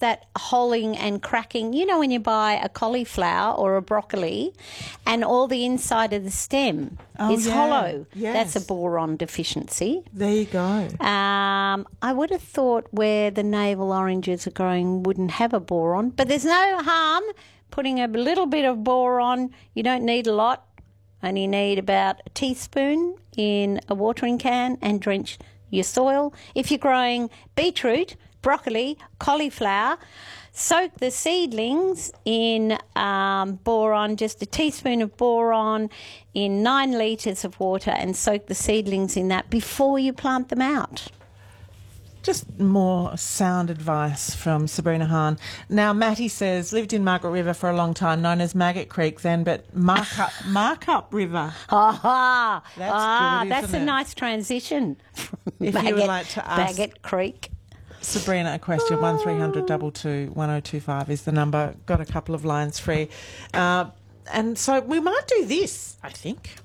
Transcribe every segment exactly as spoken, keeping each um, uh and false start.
that holing and cracking. You know when you buy a cauliflower or a broccoli and all the inside of the stem Oh, is yeah. hollow. Yes. That's a boron deficiency. There you go. Um, I would have thought where the navel oranges are growing wouldn't have a boron, but there's no harm putting a little bit of boron. You don't need a lot. Only need about a teaspoon in a watering can and drench your soil. If you're growing beetroot, broccoli, cauliflower, soak the seedlings in um, boron, just a teaspoon of boron in nine litres of water, and soak the seedlings in that before you plant them out. Just more sound advice from Sabrina Hahn. Now, Matty says, lived in Margaret River for a long time, known as Maggot Creek then, but Markup, Markup River. Ah, That's ah, good, that's isn't a it? nice transition. From If you would Maggot- like to ask- Maggot Creek. Sabrina, a question, one three hundred two two one oh two five is the number. Got a couple of lines free. Uh, and so we might do this, I think.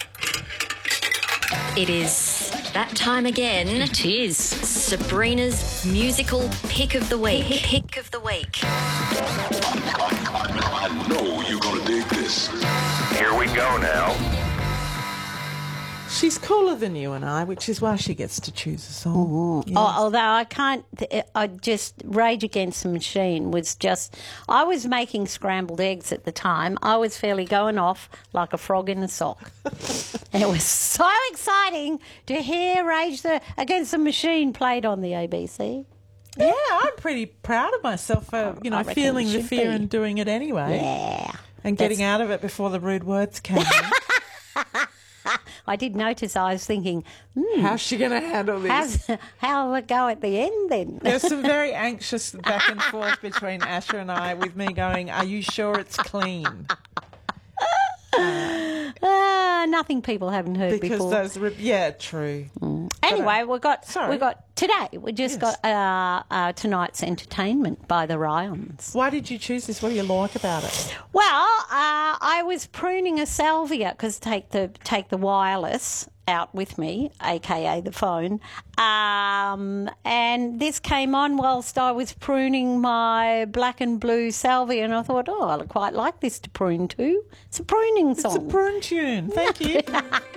It is that time again. It is Sabrina's musical pick of the week. Pick of the week. I know you're gonna dig this. Here we go now. She's cooler than you and I, which is why she gets to choose a song. Yes. Oh, although I can't, I just Rage Against the Machine was just, I was making scrambled eggs at the time. I was fairly going off like a frog in a sock. And it was so exciting to hear Rage the, Against the Machine played on the A B C. Yeah, I'm pretty proud of myself for, you know, I reckon feeling you the should fear be. and doing it anyway. Yeah. And getting That's- out of it before the rude words came in. I did notice I was thinking, hmm, How's she going to handle this? how's, how will it go at the end then? There's some very anxious back and forth between Asher and I, with me going, are you sure it's clean? Uh, nothing people haven't heard Because before. those, rib- yeah, true. Anyway, we got Sorry. we got today. We just Yes. got uh, uh, tonight's entertainment by the Ryans. Why did you choose this? What do you like about it? Well, uh, I was pruning a salvia because take the take the wireless out with me, aka the phone, um, and this came on whilst I was pruning my black and blue salvia, and I thought, oh, I quite like this to prune too. It's a pruning song. It's a prune tune. Thank you.